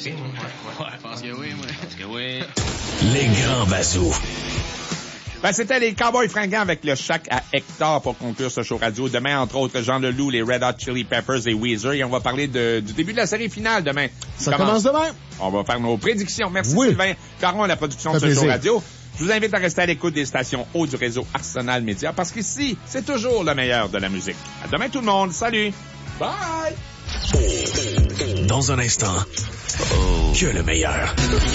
Ouais, je pense que oui, moi. Je pense que oui. Les grands vasos. Ben, c'était les Cowboys fringants avec le Shack à Hector pour conclure ce show radio. Demain, entre autres, Jean Leloup, les Red Hot Chili Peppers et Weezer. Et on va parler du début de la série finale demain. Ça commence demain. On va faire nos prédictions. Merci oui. Sylvain Caron à la production de ce show radio. Je vous invite à rester à l'écoute des stations haut du réseau Arsenal Média parce qu'ici, c'est toujours le meilleur de la musique. À demain tout le monde. Salut. Bye. Dans un instant, que le meilleur.